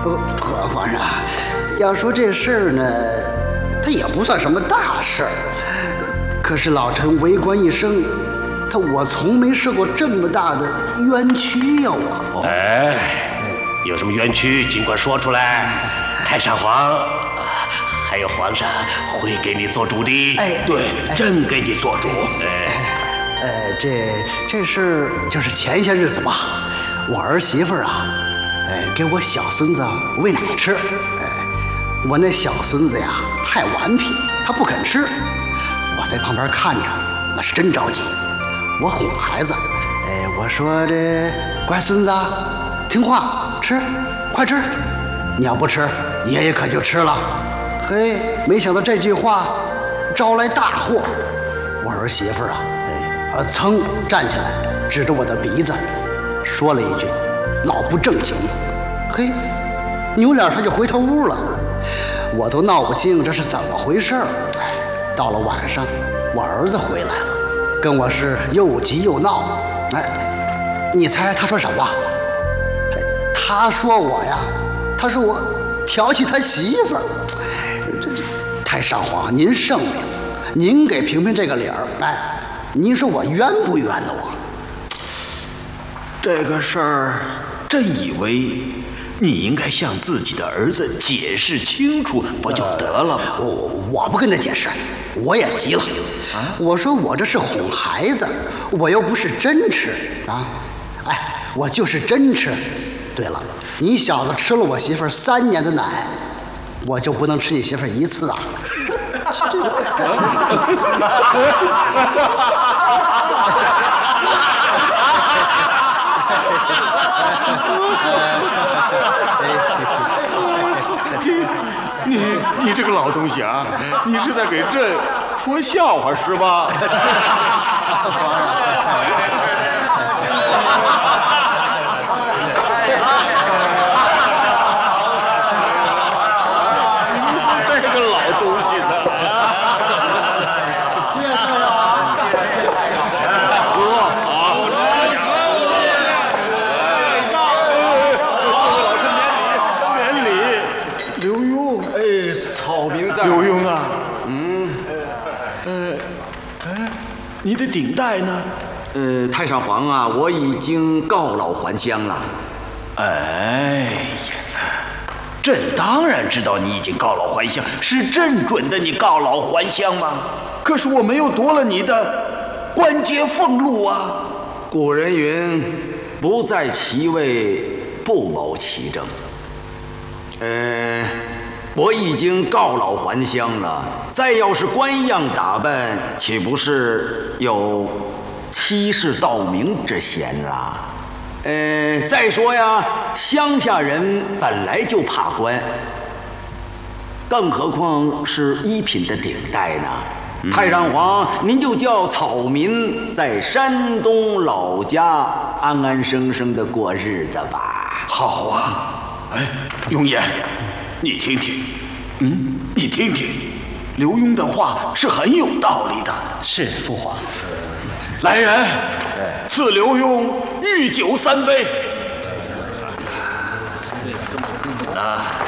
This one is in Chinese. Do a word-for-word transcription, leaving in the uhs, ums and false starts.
呃，皇皇上，要说这事儿呢，它也不算什么大事儿。可是老臣为官一生，他我从没受过这么大的冤屈呀！我。 哎，有什么冤屈尽管说出来，太上皇。 还有皇上会给你做主的， 哎， 对，真给你做主。 哎，呃，这这事就是前些日子吧，我儿媳妇啊，哎，给我小孙子喂奶吃，哎，我那小孙子呀太顽皮，他不肯吃，我在旁边看着，那是真着急。我哄孩子，哎，我说这乖孙子，听话吃，快吃，你要不吃，爷爷可就吃了。 嘿，没想到这句话招来大祸。我儿媳妇啊，哎，呃，噌站起来，指着我的鼻子，说了一句：“老不正经。”嘿，扭脸他就回他屋了。我都闹不清这是怎么回事儿。哎，到了晚上，我儿子回来了，跟我是又急又闹。哎，你猜他说什么？哎，他说我呀，他说我调戏他媳妇儿。 太上皇，您圣明，您给评评这个理儿。哎，您说我冤不冤呢？我这个事儿，朕以为你应该向自己的儿子解释清楚，不就得了吗？ 呃、我我不跟他解释，我也急了。啊，我说我这是哄孩子，我又不是真吃啊！哎，我就是真吃。对了，你小子吃了我媳妇儿三年的奶。 我就不能吃你媳妇儿一次啊！ 你你你这个老东西啊，你是在给朕说笑话是吧？是，皇上。 你的顶戴呢？ 呃，太上皇啊，我已经告老还乡了。 哎呀，朕当然知道你已经告老还乡，是朕准的你告老还乡吗？可是我没有夺了你的官阶俸禄啊。 古人云：“不在其位，不谋其政。”呃。 我已经告老还乡了，再要是官样打扮，岂不是有欺世盗名之嫌啦？呃，再说呀，乡下人本来就怕官，更何况是一品的顶戴呢？嗯、太上皇，您就叫草民在山东老家安安生生的过日子吧。 好啊，哎，永琰。 你听听，嗯，你听听，刘墉的话是很有道理的。 是父皇。 来人，赐刘墉御酒三杯。啊。